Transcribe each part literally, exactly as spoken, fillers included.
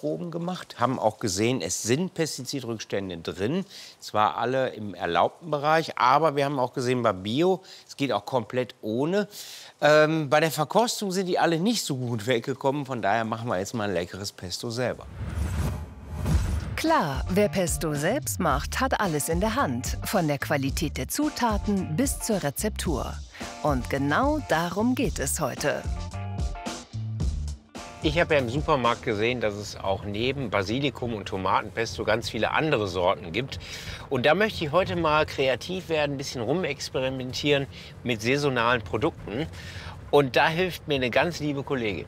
Kostproben gemacht, haben auch gesehen, es sind Pestizidrückstände drin. Zwar alle im erlaubten Bereich, aber wir haben auch gesehen, bei Bio, es geht auch komplett ohne. Ähm, bei der Verkostung sind die alle nicht so gut weggekommen. Von daher machen wir jetzt mal ein leckeres Pesto selber. Klar, wer Pesto selbst macht, hat alles in der Hand. Von der Qualität der Zutaten bis zur Rezeptur. Und genau darum geht es heute. Ich habe ja im Supermarkt gesehen, dass es auch neben Basilikum und Tomatenpesto ganz viele andere Sorten gibt. Und da möchte ich heute mal kreativ werden, ein bisschen rumexperimentieren mit saisonalen Produkten. Und da hilft mir eine ganz liebe Kollegin.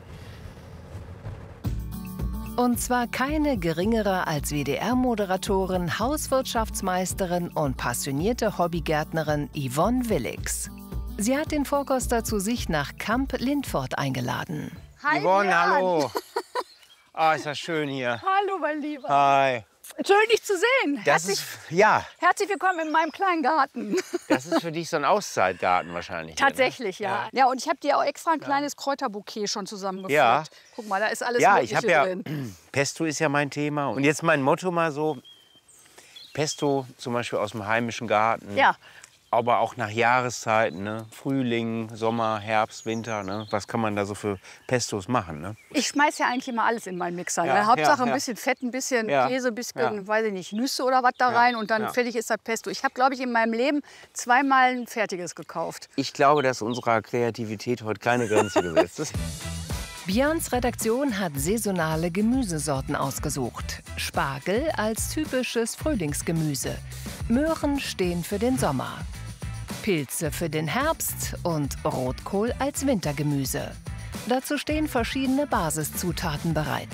Und zwar keine geringere als W D R-Moderatorin, Hauswirtschaftsmeisterin und passionierte Hobbygärtnerin Yvonne Willix. Sie hat den Vorkoster zu sich nach Kamp-Lindfort eingeladen. Hi, Yvonne, Jan. hallo. Ah, ist das schön hier. Hallo, mein Lieber. Hi. Schön, dich zu sehen. Das Herzlich, ist, ja, herzlich willkommen in meinem kleinen Garten. das ist für dich so ein Auszeitgarten wahrscheinlich. Tatsächlich, hier, ja. Ja, und ich habe dir auch extra ein kleines Kräuterbouquet schon zusammengeführt. Ja. Guck mal, da ist alles Ja, Mögliche ich habe ja, drin. Pesto ist ja mein Thema. Und jetzt mein Motto mal so, Pesto zum Beispiel aus dem heimischen Garten. Ja. Aber auch nach Jahreszeiten, ne? Frühling, Sommer, Herbst, Winter. Ne? Was kann man da so für Pestos machen? Ne? Ich schmeiß ja eigentlich immer alles in meinen Mixer. Ja, ne? Hauptsache ja, ein ja. bisschen Fett, ein bisschen Ja, Käse, ein bisschen, ja. weiß ich nicht, Nüsse oder was da Ja, rein. Und dann ja. fertig ist das Pesto. Ich habe, glaube ich, in meinem Leben zweimal ein fertiges gekauft. Ich glaube, dass unserer Kreativität heute keine Grenze gesetzt ist. Björns Redaktion hat saisonale Gemüsesorten ausgesucht. Spargel als typisches Frühlingsgemüse. Möhren stehen für den Sommer. Pilze für den Herbst und Rotkohl als Wintergemüse. Dazu stehen verschiedene Basiszutaten bereit.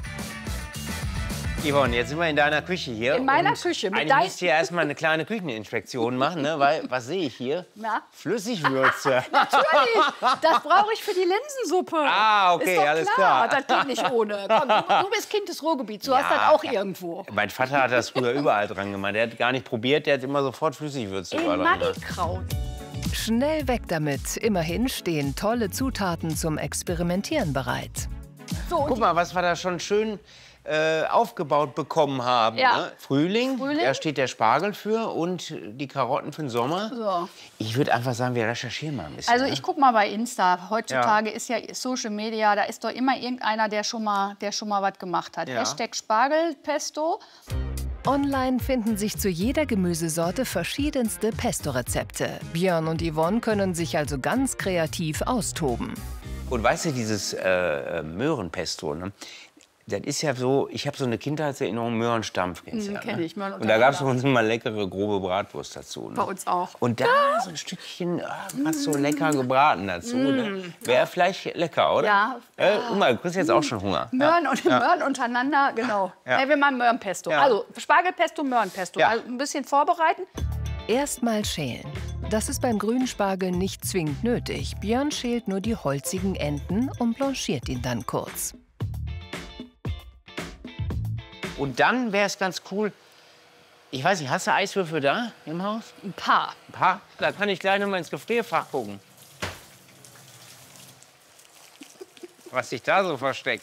Yvonne, jetzt sind wir in deiner Küche hier. In meiner und Küche, mit Du dein- musst hier erstmal eine kleine Kücheninspektion machen, ne? Weil, was sehe ich hier? Na? Flüssigwürze. Natürlich, das brauche ich für die Linsensuppe. Ah, okay, ist doch alles klar. klar. Das geht nicht ohne. Komm, du, du bist Kind des Ruhrgebiets, du hast das auch irgendwo. Mein Vater hat das früher überall dran gemacht. Der hat gar nicht probiert, der hat immer sofort Flüssigwürze Ey, überall dran gemacht. Magikraut. Schnell weg damit. Immerhin stehen tolle Zutaten zum Experimentieren bereit. So, und Guck mal, was wir da schon schön äh, aufgebaut bekommen haben. Ja. Ne? Frühling, Frühling. da steht der Spargel für und die Karotten für den Sommer. So. Ich würde einfach sagen, wir recherchieren mal ein bisschen. Also ne? ich guck mal bei Insta. Heutzutage ist ja Social Media, da ist doch immer irgendeiner, der schon mal, der schon mal was gemacht hat. Ja. Hashtag Spargelpesto. Online finden sich zu jeder Gemüsesorte verschiedenste Pesto-Rezepte. Björn und Yvonne können sich also ganz kreativ austoben. Und weißt du, dieses äh, Möhrenpesto, ne? Das ist ja so, ich habe so eine Kindheitserinnerung, Möhrenstampf. kennst du ja, kenn ne? ich, Möhren Und da gab es untereinander. uns immer leckere, grobe Bratwurst dazu. Ne? Bei uns auch. Und da so ein Stückchen, ah, was so lecker gebraten dazu. Ne? Wäre vielleicht lecker, oder? Ja. Äh, guck mal, du kriegst jetzt auch schon Hunger. Möhren und Möhren untereinander, genau. Ja. Ja, wir machen Möhrenpesto. Ja. Also Spargelpesto, Möhrenpesto. Ja. Also ein bisschen vorbereiten. Erstmal schälen. Das ist beim grünen Spargel nicht zwingend nötig. Björn schält nur die holzigen Enden und blanchiert ihn dann kurz. Und dann wäre es ganz cool, ich weiß nicht, hast du Eiswürfel da im Haus? Ein paar. Ein paar? Da kann ich gleich noch mal ins Gefrierfach gucken. Was sich da so versteckt.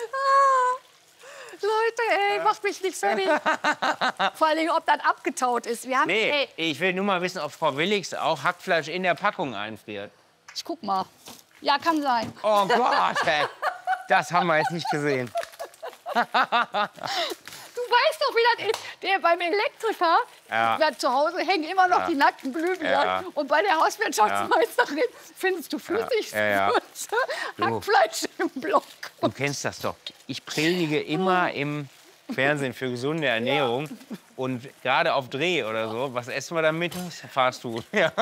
Leute, ey, macht mich nicht fertig. Vor allem, ob das abgetaut ist. Wir haben, Nee, ey, ich will nur mal wissen, ob Frau Willix auch Hackfleisch in der Packung einfriert. ich guck mal. Ja, kann sein. Oh Gott, ey. Das haben wir jetzt nicht gesehen. Du weißt doch, wie das ist. Der beim Elektriker, Ja. da zu Hause hängen immer noch Ja. die nackten Blüten. Ja. Und bei der Hauswirtschaftsmeisterin findest du Flüssigwürze, Ja, ja. Hackfleisch im Block. Du kennst das doch. Ich predige immer im Fernsehen für gesunde Ernährung. Und gerade auf Dreh oder so, was essen wir dann mittags? Fastfood. Ja.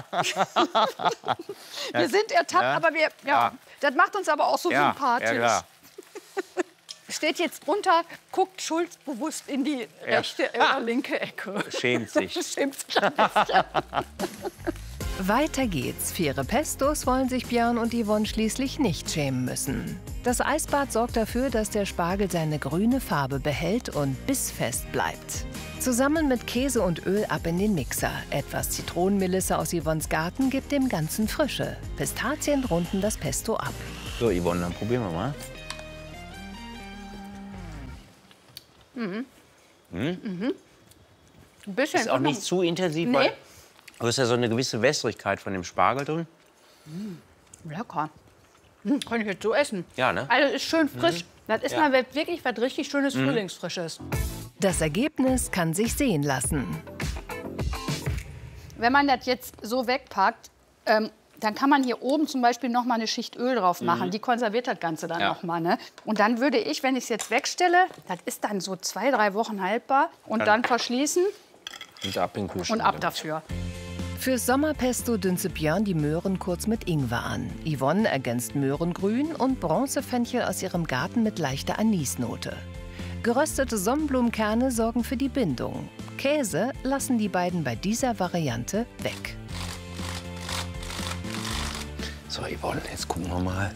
Wir sind ertappt, Ja. aber wir, ja, Ja. das macht uns aber auch so Ja, sympathisch. ja, klar. Steht jetzt drunter, guckt schuldbewusst in die Ja. rechte oder linke Ecke. Schämt sich. Schämt sich ein bisschen. Weiter geht's. Faire Pestos wollen sich Björn und Yvonne schließlich nicht schämen müssen. Das Eisbad sorgt dafür, dass der Spargel seine grüne Farbe behält und bissfest bleibt. Zusammen mit Käse und Öl ab in den Mixer. Etwas Zitronenmelisse aus Yvonnes Garten gibt dem Ganzen Frische. Pistazien runden das Pesto ab. So, Yvonne, dann probieren wir mal. Mhm. Mhm. Mhm. Ein bisschen. Ist auch nicht zu intensiv, Nee. weil du hast ja so eine gewisse Wässrigkeit von dem Spargel drin. Mm, lecker. Mm, kann ich jetzt so essen. Ja, ne? Also ist schön frisch. Mhm. Das ist Ja. mal wirklich was richtig schönes Mhm. Frühlingsfrisches. Das Ergebnis kann sich sehen lassen. Wenn man das jetzt so wegpackt, ähm, dann kann man hier oben zum Beispiel noch mal eine Schicht Öl drauf machen. Mhm. Die konserviert das Ganze dann Ja. noch mal. Ne? Und dann würde ich, wenn ich es jetzt wegstelle, das ist dann so zwei, drei Wochen haltbar, und Dann- dann verschließen Und ab in den Kühlschrank. und ab dafür. Fürs Sommerpesto dünste Björn die Möhren kurz mit Ingwer an. Yvonne ergänzt Möhrengrün und Bronzefenchel aus ihrem Garten mit leichter Anisnote. Geröstete Sonnenblumenkerne sorgen für die Bindung. Käse lassen die beiden bei dieser Variante weg. So, Yvonne, jetzt gucken wir mal.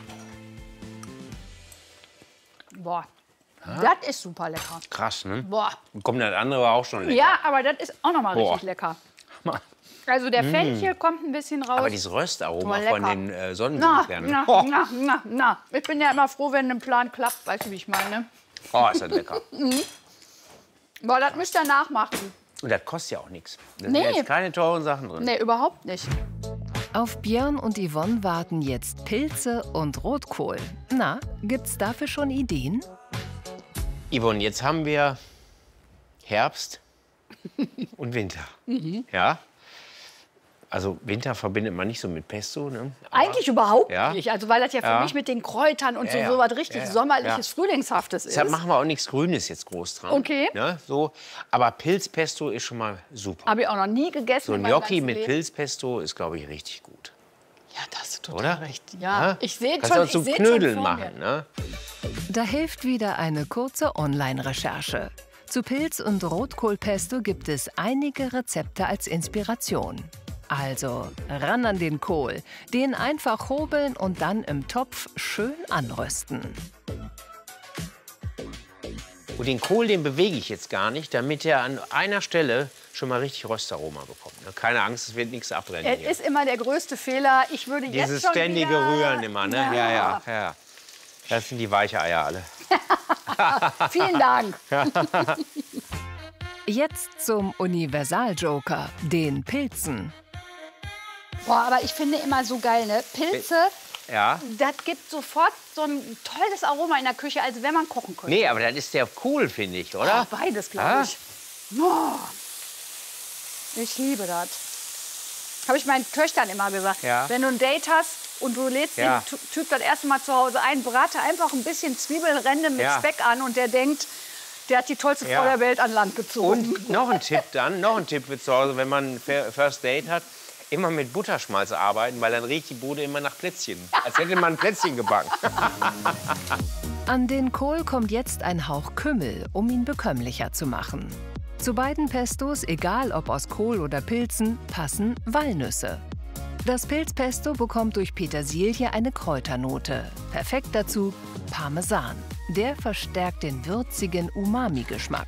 Boah, das ist super lecker. Krass, ne? Boah. Kommt das andere war auch schon lecker. Ja, aber das ist auch noch mal Boah. richtig lecker. Also der Mm. Fenchel kommt ein bisschen raus. Aber dieses Röstaroma Oh, von lecker. den äh, Na, Sonnenblumenkernen. na, Oh. na, na, na. Ich bin ja immer froh, wenn ein Plan klappt. Weißt du, wie ich meine? Oh, ist das lecker. Mhm. Boah, das müsst ihr nachmachen. Und das kostet ja auch nichts. Da Nee. sind jetzt keine teuren Sachen drin. Nee, überhaupt nicht. Auf Björn und Yvonne warten jetzt Pilze und Rotkohl. Na, gibt's dafür schon Ideen? Yvonne, jetzt haben wir Herbst und Winter. Mhm. Ja? Also Winter verbindet man nicht so mit Pesto, ne? Aber- Eigentlich überhaupt Ja. nicht. Also weil das ja für Ja. mich mit den Kräutern und Ja, so, ja. so was richtig Ja, ja. sommerliches, Ja. frühlingshaftes ist. Deshalb machen wir auch nichts Grünes jetzt groß dran. Okay. Ne? So. Aber Pilzpesto ist schon mal super. Habe ich auch noch nie gegessen. So in ein meinem Gnocchi ganzen mit Leben. Pilzpesto ist, glaube ich, richtig gut. Ja, das ist total Oder? recht. Ja, ich sehe Kannst schon, du auch so ich seh Knödeln schon vor machen, mir. ne? Da hilft wieder eine kurze Online-Recherche. Zu Pilz- und Rotkohlpesto gibt es einige Rezepte als Inspiration. Also ran an den Kohl, den einfach hobeln und dann im Topf schön anrösten. Und den Kohl, den bewege ich jetzt gar nicht, damit er an einer Stelle schon mal richtig Röstaroma bekommt. Ne? Keine Angst, es wird nichts abbrennen Es hier. ist immer der größte Fehler. Ich würde Dieses jetzt schon ständige wieder... Rühren immer, ne? Ja, ja, ja. Das sind die weiche Eier alle. Vielen Dank. Jetzt zum Universal-Joker, den Pilzen. Boah, aber ich finde immer so geil, ne? Pilze, Ja. das gibt sofort so ein tolles Aroma in der Küche, als wenn man kochen könnte. Nee, aber das ist ja cool, finde ich, oder? Oh, beides, glaube Ah. ich. Oh, ich liebe das. Habe ich meinen Töchtern immer gesagt. Ja. Wenn du ein Date hast und du lädst Ja. den Typ das erste Mal zu Hause ein, brate einfach ein bisschen Zwiebelrinde mit Ja. Speck an und der denkt, der hat die tollste Ja. Frau der Welt an Land gezogen. Und noch ein Tipp dann, noch ein Tipp für zu Hause, wenn man ein First Date hat, immer mit Butterschmalz arbeiten, weil dann riecht die Bude immer nach Plätzchen. Als hätte man ein Plätzchen gebacken. An den Kohl kommt jetzt ein Hauch Kümmel, um ihn bekömmlicher zu machen. Zu beiden Pestos, egal ob aus Kohl oder Pilzen, passen Walnüsse. Das Pilzpesto bekommt durch Petersilie eine Kräuternote. Perfekt dazu Parmesan. Der verstärkt den würzigen Umami-Geschmack.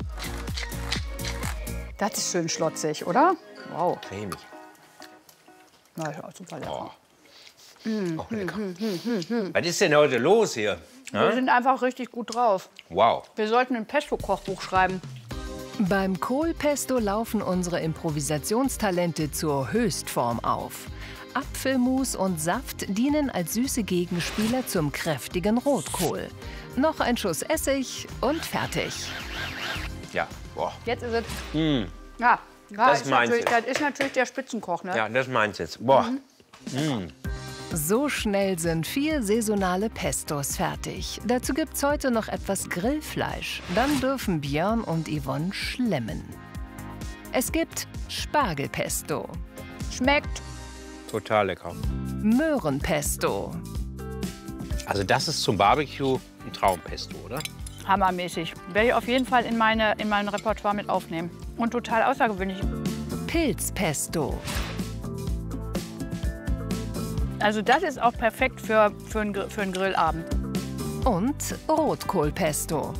Das ist schön schlotzig, oder? Wow. Cremig. Na, ja, super lecker. Auch lecker. Was ist denn heute los hier? Wir sind einfach richtig gut drauf. Wow. Wir sollten ein Pesto-Kochbuch schreiben. Beim Kohlpesto laufen unsere Improvisationstalente zur Höchstform auf. Apfelmus und Saft dienen als süße Gegenspieler zum kräftigen Rotkohl. Noch ein Schuss Essig und fertig. Ja, boah. Jetzt ist es. Mm. Ja, ja Das ist meinst natürlich, du. das ist natürlich der Spitzenkoch. Ne? Ja, das meint's jetzt. Boah. Mhm. Mm. So schnell sind vier saisonale Pestos fertig. Dazu gibt's heute noch etwas Grillfleisch. Dann dürfen Björn und Yvonne schlemmen. Es gibt Spargelpesto, Schmeckt. Total lecker. Möhrenpesto, Also das ist zum Barbecue ein Traumpesto, oder? Hammermäßig. Werde ich auf jeden Fall in, meine, in mein Repertoire mit aufnehmen. Und total außergewöhnlich. Pilzpesto, Also das ist auch perfekt für, für, einen, Gr- für einen Grillabend. und Rotkohlpesto.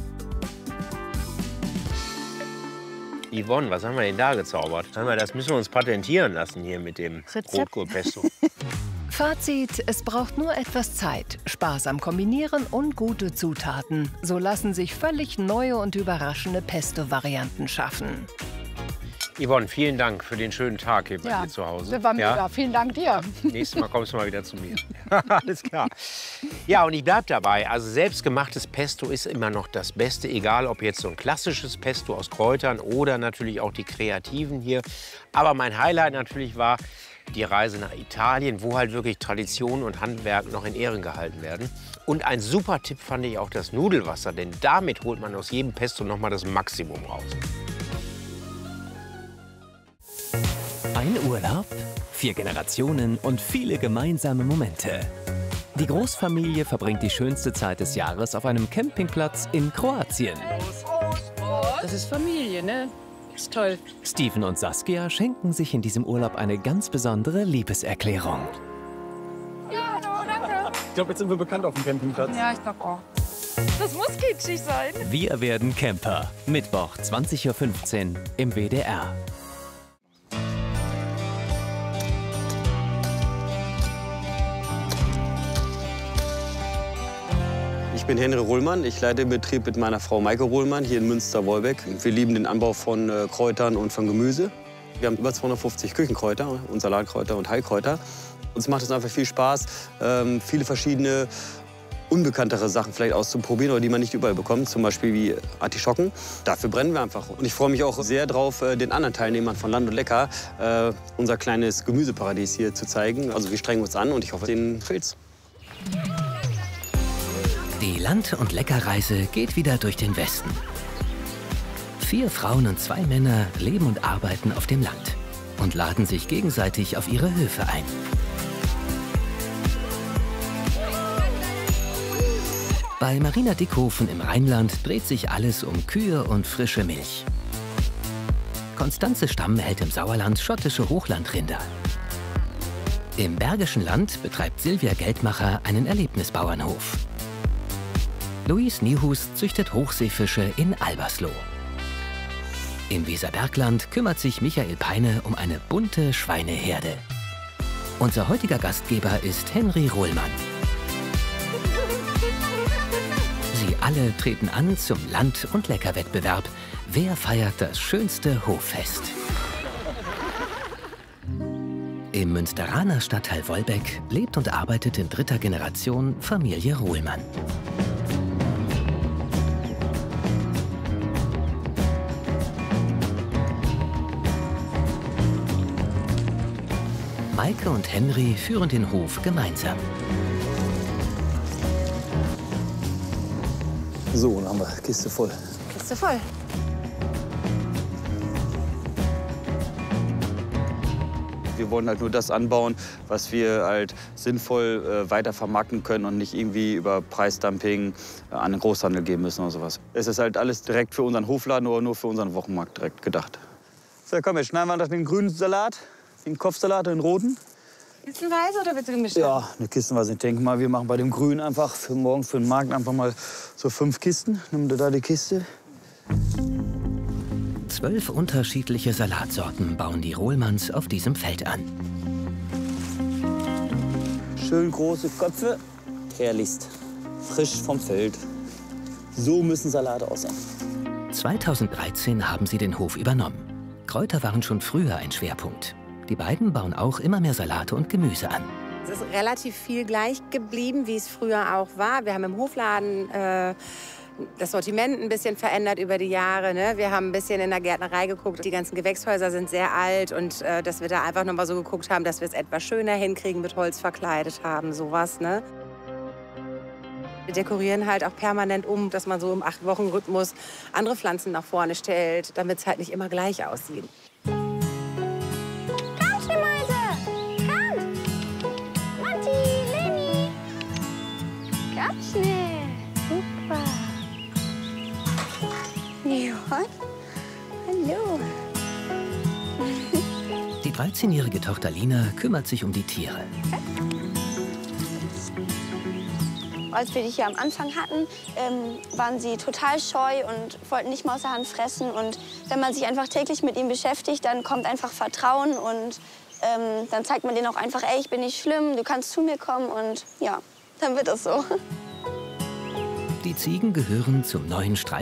Yvonne, was haben wir denn da gezaubert? Sag mal, das müssen wir uns patentieren lassen hier mit dem Rezept. Rotkohlpesto. Fazit: Es braucht nur etwas Zeit, Spaß am Kombinieren und gute Zutaten. So lassen sich völlig neue und überraschende Pesto-Varianten schaffen. Yvonne, vielen Dank für den schönen Tag hier bei Ja, dir zu Hause. das war mega. Ja? Vielen Dank dir. Nächstes Mal kommst du mal wieder zu mir. Alles klar. Ja, und ich bleib dabei. Also selbstgemachtes Pesto ist immer noch das Beste, egal ob jetzt so ein klassisches Pesto aus Kräutern oder natürlich auch die Kreativen hier. Aber mein Highlight natürlich war die Reise nach Italien, wo halt wirklich Tradition und Handwerk noch in Ehren gehalten werden. Und ein super Tipp fand ich auch das Nudelwasser, denn damit holt man aus jedem Pesto noch mal das Maximum raus. Ein Urlaub, vier Generationen und viele gemeinsame Momente. Die Großfamilie verbringt die schönste Zeit des Jahres auf einem Campingplatz in Kroatien. Das ist Familie, ne? Ist toll. Steven und Saskia schenken sich in diesem Urlaub eine ganz besondere Liebeserklärung. Ja, hallo, danke. Ich glaube, jetzt sind wir bekannt auf dem Campingplatz. Ja, ich glaube auch. Das muss kitschig sein. Wir werden Camper. Mittwoch, zwanzig Uhr fünfzehn im W D R. Ich bin Henry Ruhlmann. Ich leite den Betrieb mit meiner Frau Maike Ruhlmann hier in Münster-Wolbeck. Wir lieben den Anbau von äh, Kräutern und von Gemüse. Wir haben über zweihundertfünfzig Küchenkräuter und Salatkräuter und Heilkräuter. Uns macht es einfach viel Spaß, ähm, viele verschiedene unbekanntere Sachen vielleicht auszuprobieren oder die man nicht überall bekommt, zum Beispiel wie Artischocken. Dafür brennen wir einfach. Und ich freue mich auch sehr darauf, den anderen Teilnehmern von Land und Lecker äh, unser kleines Gemüseparadies hier zu zeigen. Also wir strengen uns an und ich hoffe, denen gefällt's. Die Land- und Leckerreise geht wieder durch den Westen. Vier Frauen und zwei Männer leben und arbeiten auf dem Land und laden sich gegenseitig auf ihre Höfe ein. Bei Marina Dickhofen im Rheinland dreht sich alles um Kühe und frische Milch. Konstanze Stamm hält im Sauerland schottische Hochlandrinder. Im Bergischen Land betreibt Silvia Geldmacher einen Erlebnisbauernhof. Luis Nihus züchtet Hochseefische in Albersloh. Im Weserbergland kümmert sich Michael Peine um eine bunte Schweineherde. Unser heutiger Gastgeber ist Henry Ruhlmann. Sie alle treten an zum Land- und Leckerwettbewerb. Wer feiert das schönste Hoffest? Im Münsteraner Stadtteil Wolbeck lebt und arbeitet in dritter Generation Familie Ruhlmann. Maike und Henry führen den Hof gemeinsam. So, dann haben wir Kiste voll. Kiste voll. Wir wollen halt nur das anbauen, was wir halt sinnvoll äh, weiter vermarkten können und nicht irgendwie über Preisdumping äh, an den Großhandel geben müssen oder sowas. Es ist halt alles direkt für unseren Hofladen oder nur für unseren Wochenmarkt direkt gedacht. So, komm, jetzt schneiden wir noch den grünen Salat, den Kopfsalat und den roten. Kistenweise oder willst du gemischt? Ja, eine Kistenweise. Ich denke mal, wir machen bei dem Grünen einfach für morgen für den Markt einfach mal so fünf Kisten. Nimm dir da die Kiste. Zwölf unterschiedliche Salatsorten bauen die Ruhlmanns auf diesem Feld an. Schön große Köpfe, herrlichst, frisch vom Feld. So müssen Salate aussehen. zweitausenddreizehn haben sie den Hof übernommen. Kräuter waren schon früher ein Schwerpunkt. Die beiden bauen auch immer mehr Salate und Gemüse an. Es ist relativ viel gleich geblieben, wie es früher auch war. Wir haben im Hofladen äh, das Sortiment ein bisschen verändert über die Jahre. Ne? Wir haben ein bisschen in der Gärtnerei geguckt. Die ganzen Gewächshäuser sind sehr alt und äh, dass wir da einfach noch mal so geguckt haben, dass wir es etwas schöner hinkriegen, mit Holz verkleidet haben, sowas. Ne? Wir dekorieren halt auch permanent um, dass man so im Acht-Wochen-Rhythmus andere Pflanzen nach vorne stellt, damit es halt nicht immer gleich aussieht. Schnell. Super. Ja. Hallo. Die dreizehnjährige Tochter Lina kümmert sich um die Tiere. Als wir die hier am Anfang hatten, ähm, waren sie total scheu und wollten nicht mal aus der Hand fressen. Und wenn man sich einfach täglich mit ihnen beschäftigt, dann kommt einfach Vertrauen und ähm, dann zeigt man denen auch einfach, ey, ich bin nicht schlimm, du kannst zu mir kommen und ja, dann wird das so. Die Ziegen gehören zum neuen Streich